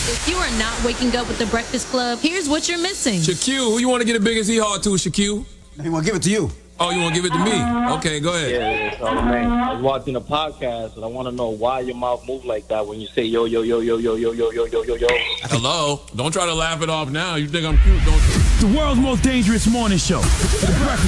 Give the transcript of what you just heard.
If you are not waking up with the Breakfast Club, here's what you're missing. Shaquille, who you want to get the biggest hee-haw to, Shaquille? He want to give it to you. Oh, you want to give it to me? Okay, go ahead. Yeah, Charlamagne. I was watching a podcast, and I want to know why your mouth moves like that when you say yo, yo, yo, yo, yo, yo, yo, yo, yo, yo, yo. Hello? Don't try to laugh it off now. You think I'm cute, don't you? The world's most dangerous morning show. The Breakfast